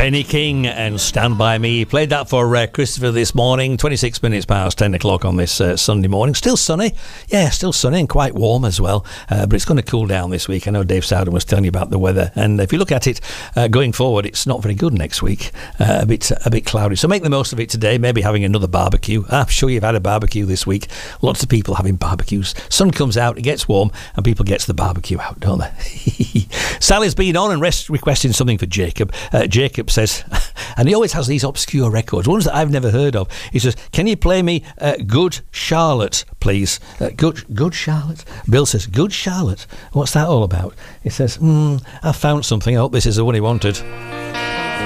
Benny King and Stand By Me. Played that for Christopher this morning, 26 minutes past 10 o'clock on this Sunday morning. Still sunny. Yeah, still sunny and quite warm as well. But it's going to cool down this week. I know Dave Sowden was telling you about the weather. And if you look at it going forward, it's not very good next week. A bit cloudy. So make the most of it today. Maybe having another barbecue. I'm sure you've had a barbecue this week. Lots of people having barbecues. Sun comes out, it gets warm, and people get the barbecue out, don't they? Sally's been on and requesting something for Jacob. Jacob says, and he always has these obscure records, ones that I've never heard of. He says, can you play me Good Charlotte, please? Good Charlotte? Bill says, Good Charlotte? What's that all about? He says, I found something. I hope this is the one he wanted.